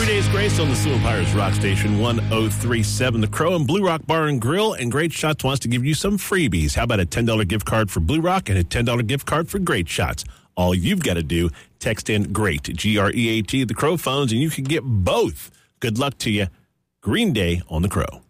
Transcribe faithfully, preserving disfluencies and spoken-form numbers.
Day's Grace on the Sioux Empires Rock Station one oh three point seven. The Crow and Blue Rock Bar and Grill and Great Shots wants to give you some freebies. How about a ten dollars gift card for Blue Rock and a ten dollars gift card for Great Shots? All you've got to do, text in GREAT, G R E A T, the Crow phones, and you can get both. Good luck to you. Green Day on the Crow.